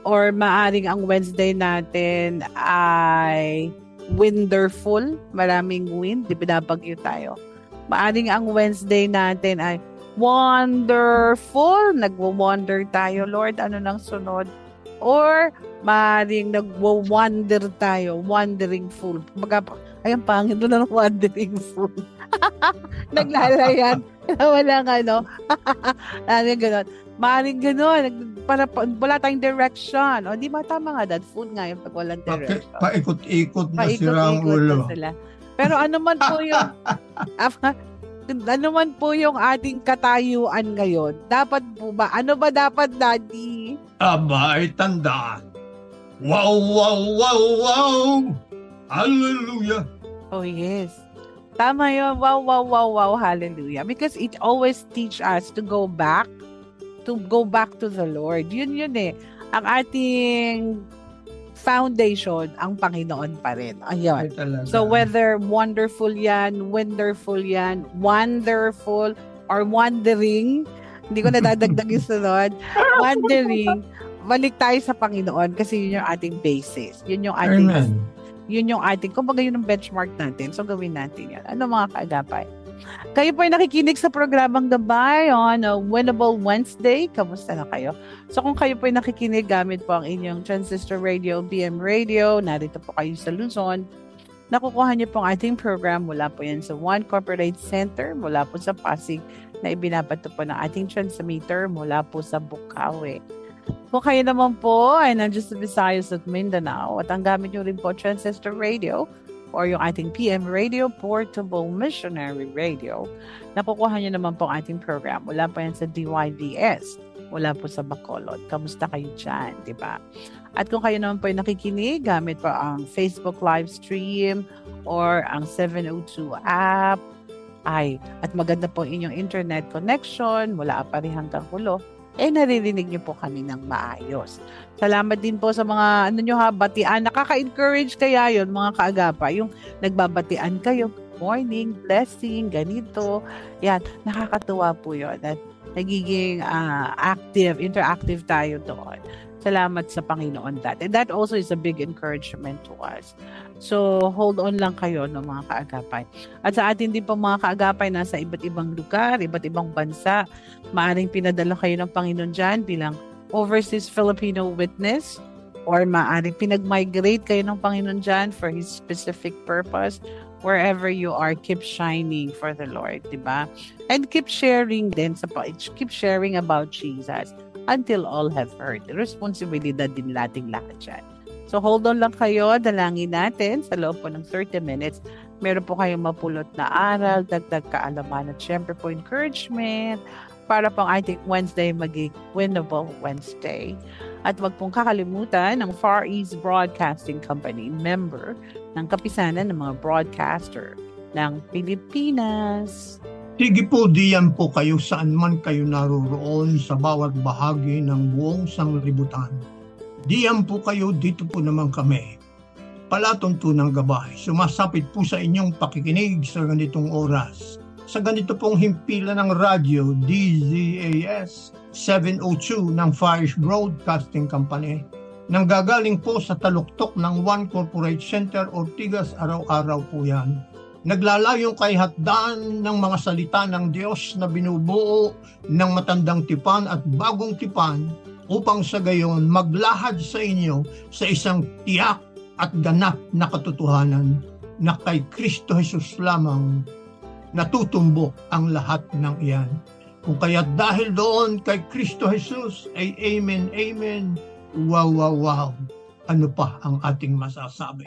Or maaring ang Wednesday natin ay winderful, maraming wind, di binabagyo tayo. Maaring ang Wednesday natin ay wonderful, nagwo-wonder tayo, Lord, ano nang sunod? Or maaring nagwo-wonder tayo, wandering fool. Ay, ang pangit doon ng wandering fool. Naglalayan. Walang ano. Ano gano'n. Maaring gano'n. Para wala tayong direction. O di ba tama nga, Dad? Food nga yung pag walang direction. Paikot-ikot na sira ang Paikot-ikot na ulo. sila. Pero ano man po yung ano man po yung ating katayuan ngayon, dapat po ba? Ano ba dapat, Daddy? Aba ay tandaan. Wow, wow, wow, wow! Hallelujah! Oh, yes. Tama yun. Wow, wow, wow, wow. Hallelujah. Because it always teach us to go back to the Lord. Yun eh. Ang ating foundation, ang Panginoon pa rin. Ayun. So whether wonderful yan, wonderful, or wandering, hindi ko nadadagdag yung sunod, wandering, balik tayo sa Panginoon kasi yun yung ating basis. Yun yung ating, Amen. Yun yung ating, kumbaga yun ang benchmark natin. So gawin natin yan. Ano mga kaagapay? Kayo po ay nakikinig sa programang Gabay on a Winnable Wednesday. Kamusta na kayo? So kung kayo po ay nakikinig gamit po ang inyong transistor radio, BM radio, narito po kayo sa Luzon, nakukuha niyo po ang ating program mula po yan sa One Corporate Center, mula po sa Pasig, na ibinabato po ng ating transmitter mula po sa Bukawi. Kung kayo naman po ay nandiyan sa Visayas at Mindanao at ang gamit niyo rin po transistor radio, or yung ating PM radio, Portable Missionary Radio, nakukuha nyo naman po ang ating program. Wala pa yan sa DYDS. Wala po sa Bacolod. Kamusta kayo dyan, di ba? At kung kayo naman po ay nakikinig, gamit po ang Facebook live stream or ang 702 app, at maganda po inyong internet connection, mula Apari hanggang Hulo, naririnig niyo po kami ng maayos. Salamat din po sa mga batian. Nakaka-encourage kaya yon mga kaagapa. Yung nagbabatian kayo, morning, blessing, ganito. Yan, nakakatuwa po yun. At nagiging interactive tayo doon. Salamat sa Panginoon that. And that also is a big encouragement to us. So, hold on lang kayo, no, mga kaagapay. At sa atin din po mga kaagapay, nasa iba't ibang lugar, iba't ibang bansa, maaring pinadala kayo ng Panginoon dyan bilang overseas Filipino witness, or maaring pinag-migrate kayo ng Panginoon dyan for His specific purpose. Wherever you are, keep shining for the Lord, diba? And keep sharing din, keep sharing about Jesus until all have heard. Responsibilidad din nating lahat dyan. So hold on lang kayo, dalangin natin sa loob po ng 30 minutes. Meron po kayong mapulot na aral, dagdag kaalaman, at syempre po encouragement para pong ating Wednesday maging Winnable Wednesday. At wag pong kakalimutan ng Far East Broadcasting Company, member ng kapisanan ng mga broadcaster ng Pilipinas. Sige po, diyan po kayo saan man kayo naroroon sa bawat bahagi ng buong sanglibutan. Diyan po kayo, dito po naman kami. Palatuntunang Gabay, sumasapit po sa inyong pakikinig sa ganitong oras. Sa ganito pong himpilan ng radyo, DZAS 702 ng Far East Broadcasting Company, nang gagaling po sa taluktok ng One Corporate Center, Ortigas, araw-araw po yan. Naglalayong kay hatdaan ng mga salita ng Diyos na binubuo ng matandang tipan at bagong tipan upang sa gayon maglahad sa inyo sa isang tiyak at ganap na katotohanan na kay Kristo Jesus lamang natutumbok ang lahat ng iyan. Kung kaya't dahil doon kay Kristo Jesus ay amen, amen, wow, wow, wow. Ano pa ang ating masasabi?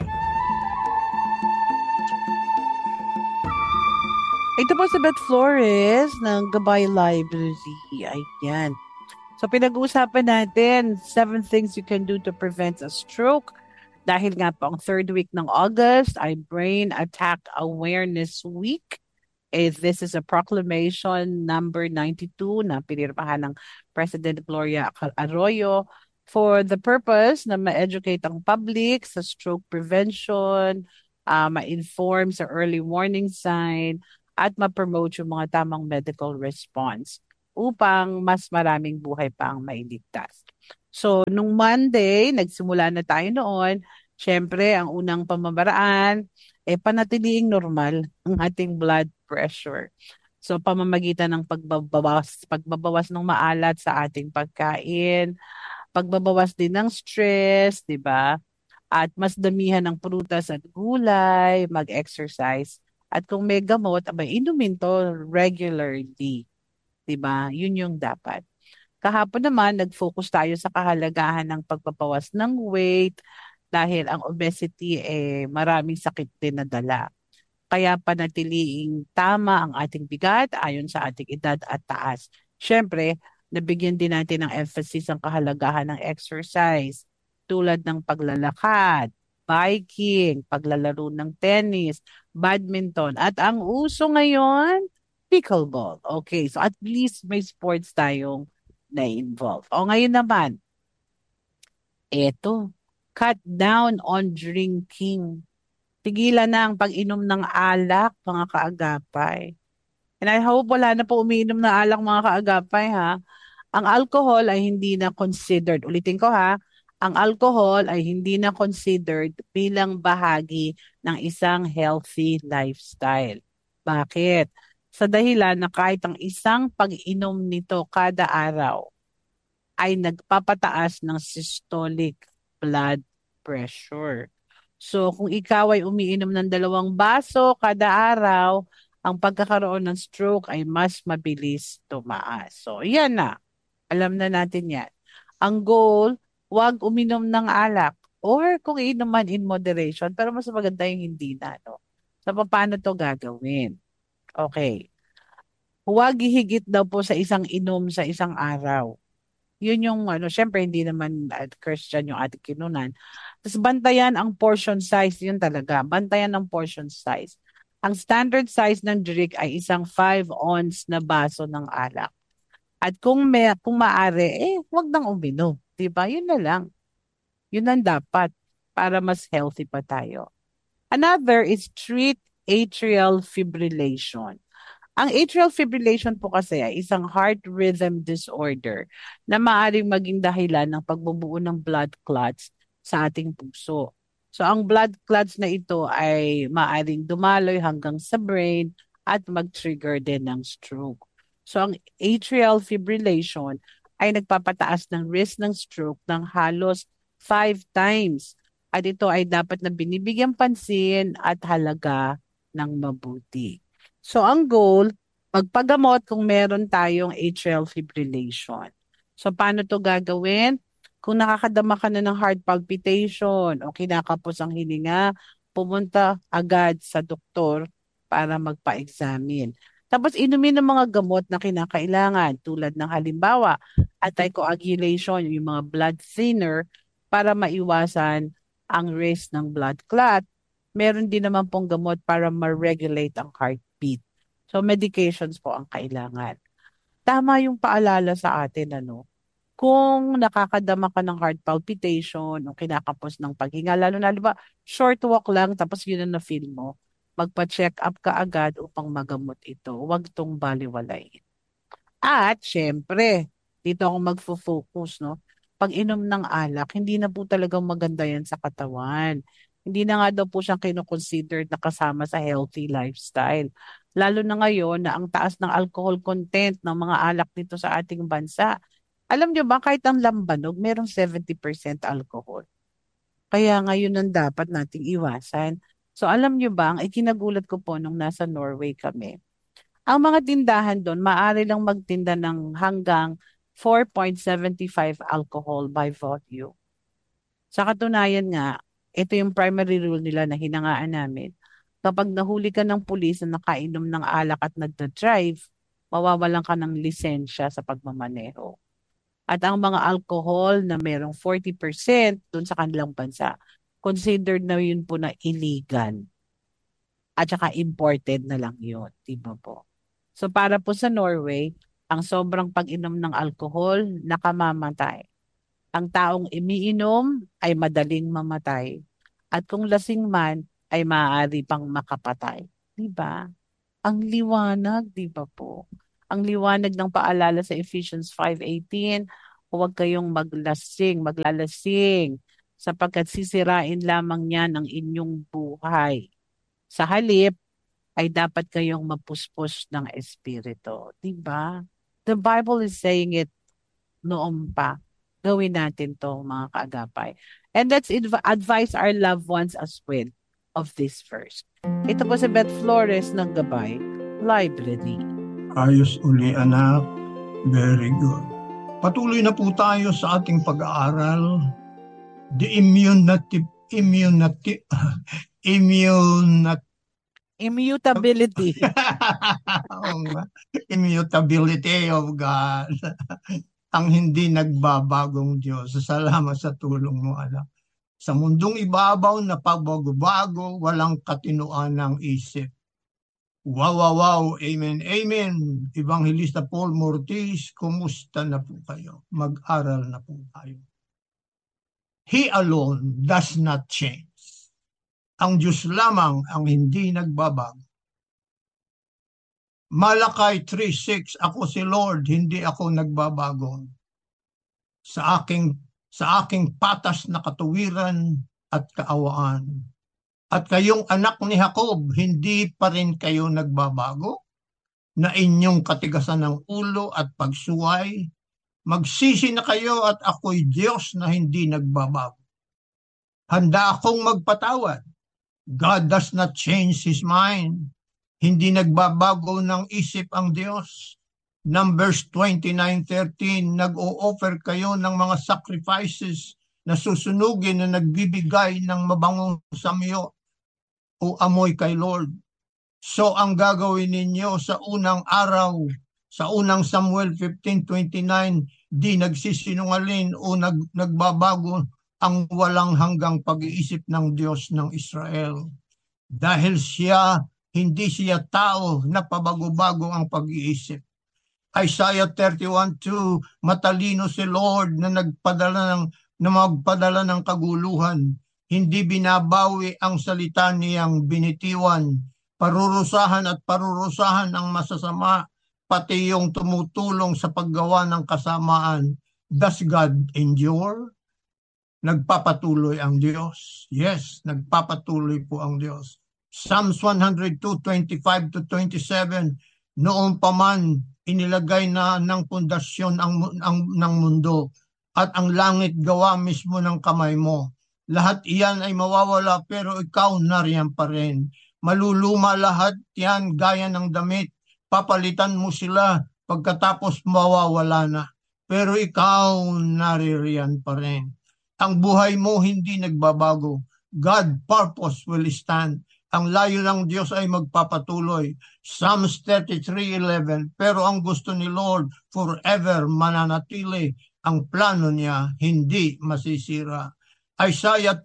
Ito po si Beth Flores ng Gabay Library. Ayan. So pinag-uusapan natin 7 things you can do to prevent a stroke. Dahil nga po ang 3rd week ng August ay Brain Attack Awareness Week. This is a proclamation number 92 na pinirmahan ng President Gloria Arroyo for the purpose na ma-educate ang public sa stroke prevention, ma-inform sa early warning sign, at ma-promote yung mga tamang medical response upang mas maraming buhay pang mailigtas. So, nung Monday, nagsimula na tayo noon. Siyempre, ang unang pamamaraan, panatiliing normal ang ating blood pressure. So, pamamagitan ng pagbabawas ng maalat sa ating pagkain, pagbabawas din ng stress, di ba? At mas damihan ng prutas at gulay, mag-exercise. At kung may gamot, abay, inumin to regularly. Di ba? Yun yung dapat. Kahapon naman, nag-focus tayo sa kahalagahan ng pagpapawas ng weight dahil ang obesity maraming sakit din na dala. Kaya panatiliing tama ang ating bigat ayon sa ating edad at taas. Siyempre, nabigyan din natin ng emphasis ang kahalagahan ng exercise tulad ng paglalakad, biking, paglalaro ng tennis, badminton, at ang uso ngayon, pickleball. Okay, so at least may sports tayong na-involve. O ngayon naman, eto, cut down on drinking. Tigilan na ang pag-inom ng alak, mga kaagapay. And I hope wala na po umiinom na alak, mga kaagapay, ha? Ang alcohol ay hindi na considered, ulitin ko ha, ang alcohol ay hindi na considered bilang bahagi ng isang healthy lifestyle. Bakit? Sa dahilan na kahit ang isang pag-inom nito kada araw ay nagpapataas ng systolic blood pressure. So kung ikaw ay umiinom ng 2 baso kada araw, ang pagkakaroon ng stroke ay mas mabilis tumaas. So yan na, alam na natin yan. Ang goal, huwag uminom ng alak or kung inom man in moderation, pero mas maganda yung hindi na. No? So paano to gagawin? Okay. Huwag higit daw po sa isang inom sa isang araw. Yun yung ano, syempre hindi naman Christian yung ating kinunan. Tapos bantayan ang portion size, yun talaga. Bantayan ang portion size. Ang standard size ng drink ay isang 5 ounce na baso ng alak. At kung maaari, wag nang uminom. 'Di ba? Yun na lang. Yun ang dapat para mas healthy pa tayo. Another is treat atrial fibrillation. Ang atrial fibrillation po kasi ay isang heart rhythm disorder na maaaring maging dahilan ng pagbubuo ng blood clots sa ating puso. So ang blood clots na ito ay maaaring dumaloy hanggang sa brain at mag-trigger din ng stroke. So ang atrial fibrillation ay nagpapataas ng risk ng stroke ng halos 5 times. At ito ay dapat na binibigyan pansin at halaga ng mabuti. So ang goal, magpagamot kung meron tayong atrial fibrillation. So paano to gagawin? Kung nakakadama ka na ng heart palpitation o kinakapos ang hininga, pumunta agad sa doktor para magpa-examine. Tapos inumin ng mga gamot na kinakailangan tulad ng halimbawa, anticoagulation, yung mga blood thinner para maiwasan ang risk ng blood clot. Meron din naman pong gamot para ma-regulate ang heartbeat. So medications po ang kailangan. Tama yung paalala sa atin, ano? Kung nakakadama ka ng heart palpitation o kinakapos ng paghinga, lalo na, di ba, short walk lang, tapos yun na na-feel mo, magpa-check up ka agad upang magamot ito. Huwag tong baliwalayin. At, syempre, dito ako magfo-focus, no? Pag inom ng alak, hindi na po talagang maganda yan sa katawan. Hindi na nga daw po siyang kinoconsidered na kasama sa healthy lifestyle. Lalo na ngayon na ang taas ng alcohol content ng mga alak dito sa ating bansa. Alam nyo ba, kahit ang lambanog, merong 70% alcohol. Kaya ngayon ang dapat nating iwasan. So alam nyo ba, ang ikinagulat ko po nung nasa Norway kami, ang mga tindahan doon, maaari lang magtinda ng hanggang 4.75 alcohol by volume. Sa katunayan nga, ito yung primary rule nila na hinangaan namin. Kapag nahuli ka ng pulis na nakainom ng alak at nagda-drive, mawawalan ka ng lisensya sa pagmamaneho. At ang mga alcohol na merong 40% doon sa kanilang bansa, considered na yun po na illegal. At saka imported na lang yun. Diba po? So para po sa Norway, ang sobrang pag-inom ng alcohol, nakamamatay. Ang taong umiinom ay madaling mamatay. At kung lasing man, ay maaari pang makapatay. Diba? Ang liwanag, di ba po? Ang liwanag ng paalala sa Ephesians 5:18, Huwag kayong maglalasing, sapagkat sisirain lamang niyan ang inyong buhay. Sa halip, ay dapat kayong mapuspos ng Espiritu. Diba? The Bible is saying it noon pa. Gawin natin to, mga kaagapay. And let's advise our loved ones as well of this verse. Ito po si Beth Flores ng Gabay Library. Ayos uli, anak. Very good. Patuloy na po tayo sa ating pag-aaral. The Immutability. Immutability of God. Ang hindi nagbabagong Diyos. Salamat sa tulong mo, anak. Sa mundong ibabaw na pagbago-bago, walang katinoan ng isip. Wow, wow, wow. Amen, amen. Evangelista Paul Mortiz, kumusta na po kayo? Mag-aral na po tayo. He alone does not change. Ang Diyos lamang ang hindi nagbabago. Malakay 3:6, ako si Lord, hindi ako nagbabago. Sa aking patas na katuwiran at kaawaan. At kayong anak ni Jacob, hindi pa rin kayo nagbabago? Na inyong katigasan ng ulo at pagsuway, magsisi na kayo at ako'y Diyos na hindi nagbabago. Handa akong magpatawad. God does not change His mind. Hindi nagbabago ng isip ang Diyos. Numbers 29:13, nag-o-offer kayo ng mga sacrifices na susunugin na nagbibigay ng mabangong samyo o amoy kay Lord. So ang gagawin ninyo sa unang araw, sa unang Samuel 15:29, di nagsisinungaling o nagbabago ang walang hanggang pag-iisip ng Diyos ng Israel. Dahil hindi siya tao na pabago-bago ang pag-iisip. Isaiah 31:2, matalino si Lord na magpadala ng kaguluhan. Hindi binabawi ang salita niyang binitiwan. Parurusahan at parurusahan ang masasama, pati yung tumutulong sa paggawa ng kasamaan. Does God endure? Nagpapatuloy ang Diyos. Yes, nagpapatuloy po ang Diyos. Psalms 102:25-27, noon pa man inilagay na ng pundasyon ng mundo at ang langit gawa mismo ng kamay mo. Lahat iyan ay mawawala pero ikaw nariyan pa rin. Maluluma lahat yan gaya ng damit. Papalitan mo sila pagkatapos mawawala na. Pero ikaw naririyan pa rin. Ang buhay mo hindi nagbabago. God purpose will stand. Ang layo ng Diyos ay magpapatuloy. Psalms 33:11, pero ang gusto ni Lord forever mananatili. Ang plano niya hindi masisira. Isaiah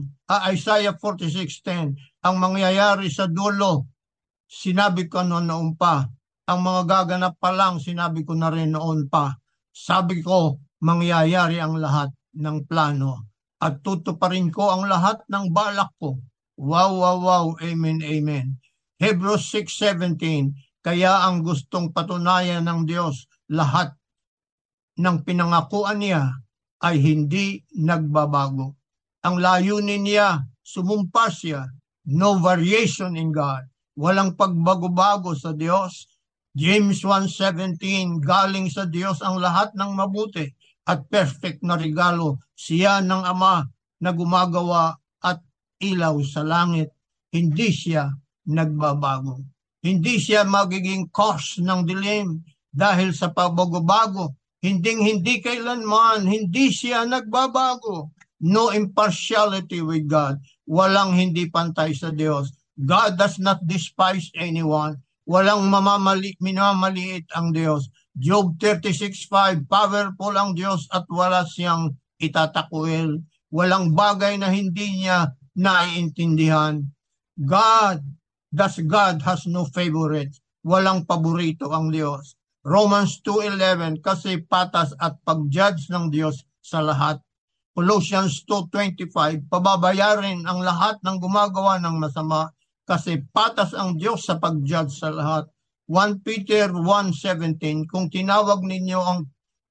46:10, ang mangyayari sa dulo, sinabi ko noon pa. Ang mga gaganap pa lang, sinabi ko na rin noon pa. Sabi ko, mangyayari ang lahat ng plano at tutuparin ko ang lahat ng balak ko. Wow, wow, wow. Amen, amen. Hebrews 6:17, kaya ang gustong patunayan ng Diyos, lahat ng pinangakuan niya ay hindi nagbabago. Ang layunin niya, sumumpa siya, no variation in God. Walang pagbago-bago sa Diyos. James 1:17, galing sa Diyos ang lahat ng mabuti at perfect na regalo. Siya ng Ama na gumagawa at ilaw sa langit. Hindi siya nagbabago. Hindi siya magiging cause ng dilim dahil sa pagbago-bago. Hindi kailanman, hindi siya nagbabago. No impartiality with God. Walang hindi pantay sa Diyos. God does not despise anyone. Walang minamaliit ang Diyos. Job 36:5, powerful ang Diyos at wala siyang itatakwil. Walang bagay na hindi niya naiintindihan. God has no favorites. Walang paborito ang Diyos. Romans 2:11, kasi patas at pag-judge ng Diyos sa lahat. Colossians 2:25, pababayarin ang lahat ng gumagawa ng masama kasi patas ang Diyos sa pag-judge sa lahat. 1 Peter 1:17, kung tinawag ninyo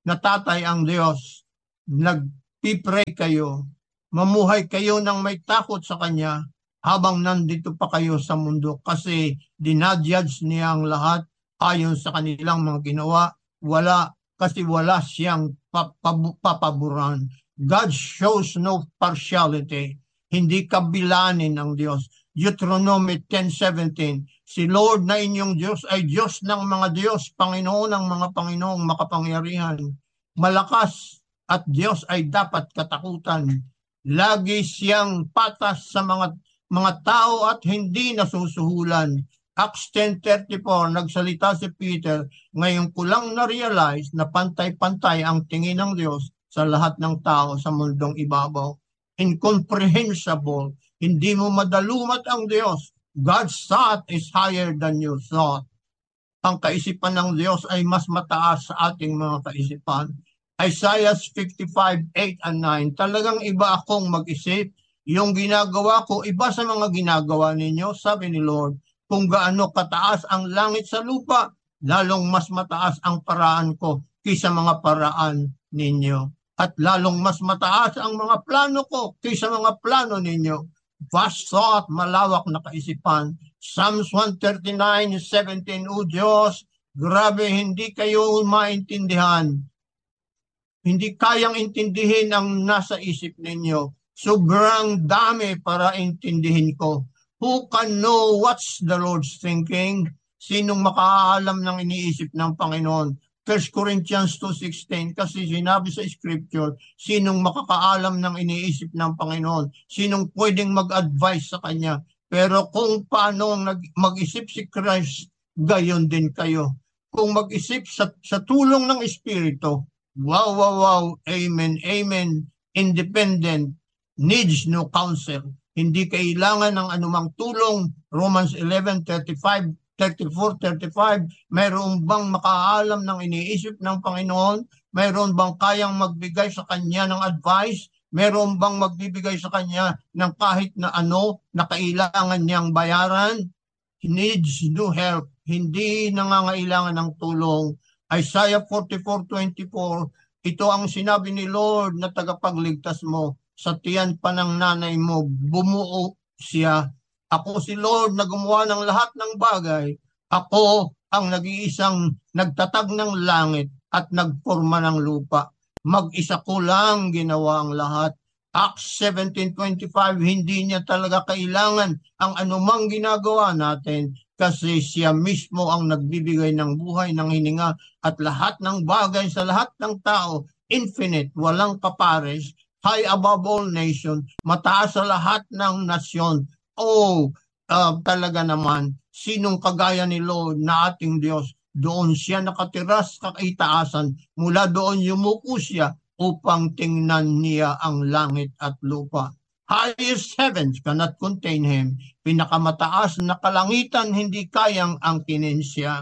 na tatay ang Diyos. Nagpipray kayo, mamuhay kayo ng may takot sa Kanya habang nandito pa kayo sa mundo kasi dinajudge niya ang lahat ayon sa kanilang mga ginawa. Kasi wala siyang papaboran. God shows no partiality. Hindi kabilanin ng Diyos. Deuteronomy 10:17, si Lord na inyong Diyos ay Diyos ng mga Diyos, Panginoon ng mga Panginoong makapangyarihan. Malakas at Diyos ay dapat katakutan. Lagi siyang patas sa mga tao at hindi nasusuhulan. Acts 10:34, nagsalita si Peter, ngayon ko lang na-realize na pantay-pantay ang tingin ng Diyos sa lahat ng tao sa mundong ibabaw. Incomprehensible, hindi mo madalumat ang Diyos. God's thought is higher than your thought. Ang kaisipan ng Diyos ay mas mataas sa ating mga kaisipan. Isaiah 55:8 and 9, talagang iba akong mag-isip. Yung ginagawa ko, iba sa mga ginagawa ninyo, sabi ni Lord. Kung gaano kataas ang langit sa lupa, lalong mas mataas ang paraan ko kaysa mga paraan ninyo. At lalong mas mataas ang mga plano ko kaysa mga plano ninyo. Vast thought, malawak na kaisipan. Psalms 139:17, O Diyos, grabe, hindi kayo maintindihan. Hindi kayang intindihin ang nasa isip ninyo. Sobrang dami para intindihin ko. Who can know what's the Lord's thinking? Sinong makaalam ng iniisip ng Panginoon? 1 Corinthians 2:16, kasi sinabi sa Scripture, sinong makakaalam ng iniisip ng Panginoon? Sinong pwedeng mag-advise sa Kanya? Pero kung paano mag-isip si Christ, gayon din kayo. Kung mag-isip sa tulong ng Espiritu, wow, amen, amen, independent, needs no counsel. Hindi kailangan ng anumang tulong. Romans 11:34-35, mayroon bang makaalam ng iniisip ng Panginoon? Mayroon bang kayang magbigay sa Kanya ng advice? Mayroon bang magbibigay sa Kanya ng kahit na ano na kailangan niyang bayaran? He needs no help. Hindi nangangailangan ng tulong. Isaiah 44:24, ito ang sinabi ni Lord na tagapagligtas mo. Sa tiyan pa ng nanay mo, bumuo siya. Ako si Lord na gumawa ng lahat ng bagay. Ako ang nag-iisang nagtatag ng langit at nagporma ng lupa. Mag-isa ko lang ginawa ang lahat. Acts 17:25, hindi niya talaga kailangan ang anumang ginagawa natin kasi siya mismo ang nagbibigay ng buhay, ng hininga at lahat ng bagay sa lahat ng tao. Infinite, walang kapares, high above all nation, mataas sa lahat ng nasyon. Talaga naman, sinong kagaya ni Lord na ating Diyos? Doon siya nakatira sa kaitaasan. Mula doon yumuko siya upang tingnan niya ang langit at lupa. Highest heavens cannot contain Him. Pinakamataas na kalangitan hindi kayang angkinin siya.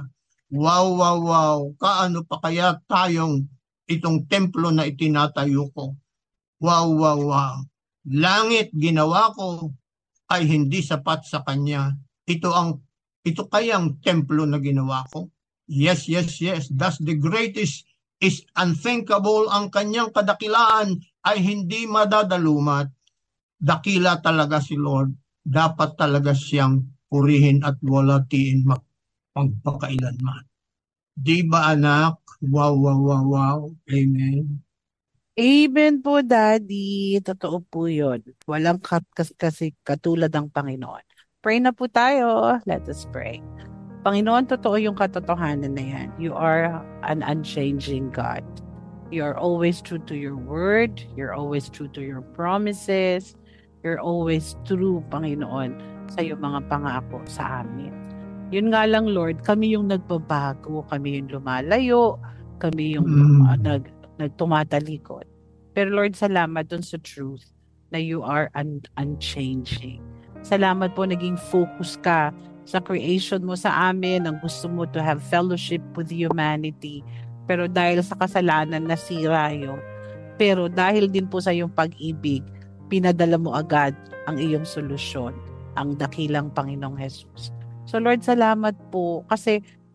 Wow. Kaano pa kaya tayong itong templo na itinatayo ko? Wow. Langit ginawa ko ay hindi sapat sa Kanya. Ito kayang templo na ginawa ko? Yes. Thus the greatest is unthinkable. Ang Kanyang kadakilaan ay hindi madadalumat. Dakila talaga si Lord. Dapat talaga siyang purihin at walatiin magpakailanman. Di ba anak? Wow. Amen. Amen po, Daddy. Totoo po yun. Walang kasi katulad ng Panginoon. Pray na po tayo. Let us pray. Panginoon, totoo yung katotohanan na yan. You are an unchanging God. You are always true to your word. You're always true to your promises. You're always true, Panginoon, sa iyong mga pangako sa amin. Yun nga lang, Lord, kami yung nagbabago, kami yung lumalayo, kami yung nagtumatalikod. Pero Lord, salamat dun sa truth na you are unchanging. Salamat po, naging focus ka sa creation mo sa amin, ang gusto mo to have fellowship with humanity. Pero dahil sa kasalanan, nasira yun. Pero dahil din po sa iyong pag-ibig, pinadala mo agad ang iyong solusyon, ang dakilang Panginoong Jesus. So Lord, salamat po kasi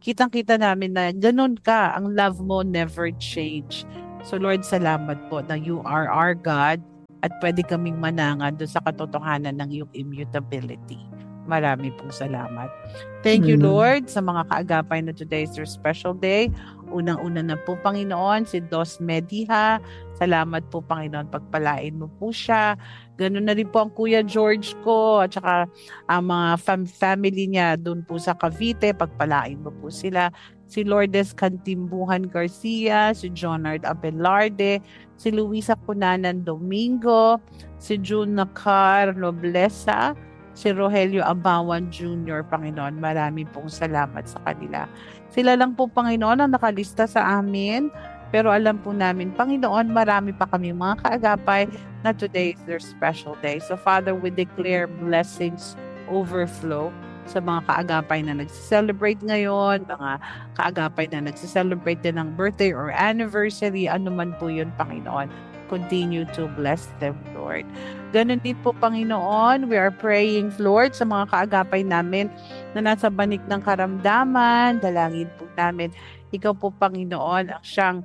kitang-kita namin na ganun ka, ang love mo never change. So Lord, salamat po na you are our God at pwede kaming manangan doon sa katotohanan ng iyong immutability. Marami pong salamat. Thank you, Lord, sa mga kaagapay na today is your special day. Unang-una na po, Panginoon, si Dos Mediha. Salamat po, Panginoon, pagpalain mo po siya. Ganun na rin po ang Kuya George ko at saka ang mga family niya doon po sa Cavite. Pagpalain mo po sila. Si Lourdes Cantimbuhan Garcia, si Jonard Abelarde, si Luisa Cunanan Domingo, si June Nacar Noblesa, si Rogelio Abawan Jr., Panginoon. Marami pong salamat sa kanila. Sila lang po, Panginoon, ang nakalista sa amin. Pero alam po namin, Panginoon, marami pa kami mga kaagapay na today is their special day. So, Father, we declare blessings overflow sa mga kaagapay na nagsiselebrate ngayon, mga kaagapay na nagsiselebrate din ng birthday or anniversary, ano man po yun, Panginoon. Continue to bless them, Lord. Ganun din po, Panginoon, we are praying, Lord, sa mga kaagapay namin na nasa banig ng karamdaman. Dalangin po namin, ikaw po, Panginoon, ang siyang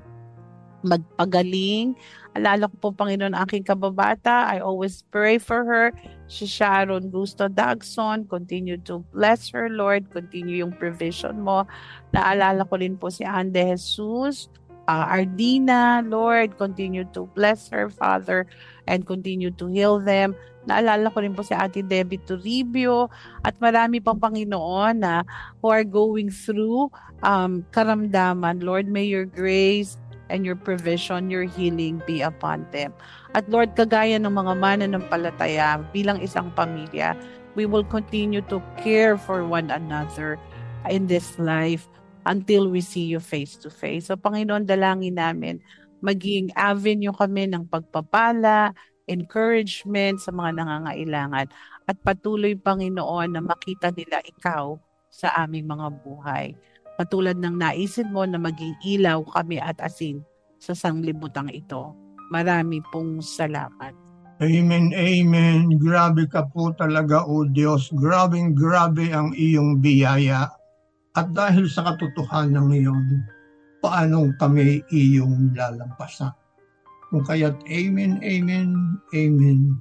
magpagaling. Alala ko po, Panginoon, aking kababata. I always pray for her. Si Sharon Gusto Dagson, continue to bless her, Lord. Continue yung provision mo. Naalala ko rin po si Ande Jesus, Ardina, Lord, continue to bless her, Father, and continue to heal them. Naalala ko rin po si Ate Debbie Toribio at marami pang, Panginoon na who are going through karamdaman. Lord, may your grace and your provision, your healing be upon them. At Lord, kagaya ng mga mananampalataya bilang isang pamilya, we will continue to care for one another in this life until we see you face to face. So Panginoon, dalangin namin, maging avenue kami ng pagpapala, encouragement sa mga nangangailangan, at patuloy, Panginoon, na makita nila ikaw sa aming mga buhay. Katulad ng naisin mo na maging ilaw kami at asin sa sanglibutang ito. Marami pong salamat. Amen, amen. Grabe ka po talaga, O Diyos. Grabe ang iyong biyaya. At dahil sa katotohanan ngayon, paano kami iyong lalampasan? Kung kaya't amen, amen, amen.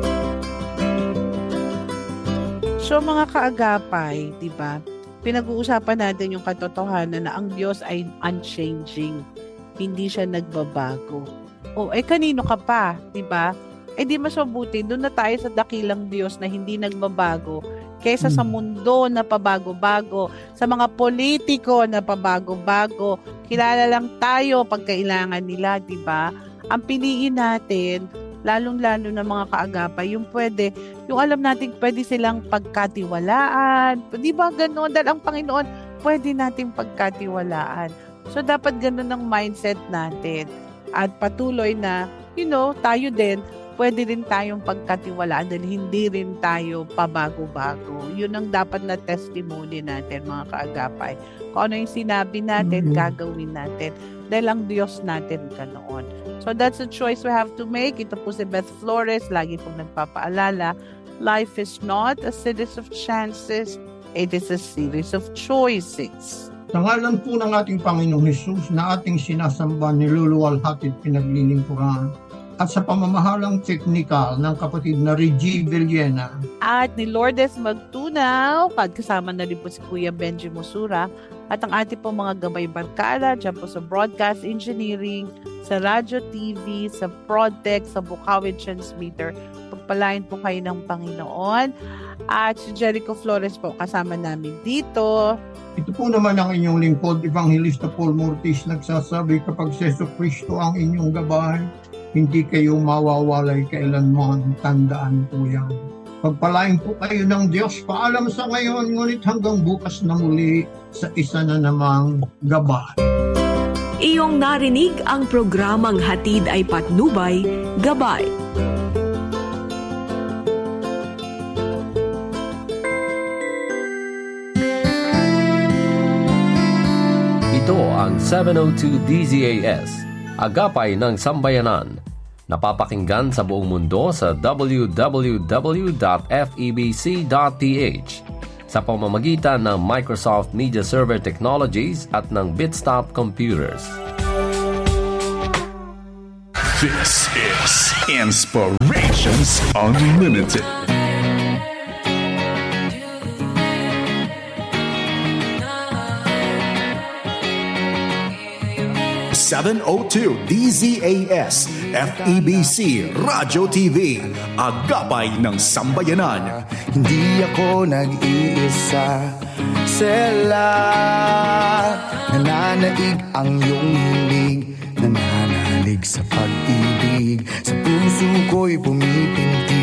So mga kaagapay, di ba? Pinag-uusapan natin yung katotohanan na ang Diyos ay unchanging. Hindi siya nagbabago. Kanino ka pa, di ba? Di mas mabuti, doon na tayo sa dakilang Diyos na hindi nagbabago kaysa sa mundo na pabago-bago, sa mga politiko na pabago-bago. Kilala lang tayo pag kailangan nila, di ba? Ang piliin natin, lalong-lalo na mga kaagapay, yung alam natin pwede silang pagkatiwalaan. Di ba gano'n? Dahil ang Panginoon, pwede nating pagkatiwalaan. So, dapat gano'n ang mindset natin. At patuloy na, tayo din, pwede rin tayong pagkatiwalaan dahil hindi rin tayo pabago-bago. Yun ang dapat na testimony natin, mga kaagapay. Kung ano yung sinabi natin, gagawin natin. Dahil ang Diyos natin ganoon. So that's a choice we have to make. Ito po si Beth Flores, lagi pong nagpapaalala, life is not a series of chances, it is a series of choices. Sa ngalan po ng ating Panginoong Hesus na ating sinasamba, niluluwalhati at pinaglilingkuran, at sa pamamahalang teknikal ng kapatid na Reggie Villena at ni Lourdes Magtunaw, kasama na rin po si Kuya Benji Musura at ang ating po mga gabay barkada dyan po sa broadcast engineering, sa radio TV, sa Prodtech, sa Bukawi Transmitter. Pagpalain po kayo ng Panginoon. At si Jericho Flores po kasama namin dito. Ito po naman ang inyong lingkod, Evangelista Paul Mortis, nagsasabi, kapag si Jesu Cristo ang inyong gabay, hindi kayo mawawalay kailanman. Tandaan po yan. Pagpalain po kayo ng Diyos. Paalam sa ngayon, ngunit hanggang bukas na muli sa isa na namang gabay. Iyong narinig ang programang Hatid ay Patnubay, Gabay. Ito ang 702 DZAS, Agapay ng Sambayanan. Napapakinggan sa buong mundo sa www.febc.ph, sa pamamagitan ng Microsoft Media Server Technologies at ng Bitstop Computers. This is Inspirations Unlimited. #702 DZAS FEBC Radyo TV, Agapay ng Sambayanan. Hindi ako nag-iisa, Sela. Nananaig ang iyong hilig, nananalig sa pag-ibig. Sa puso ko'y pumipinti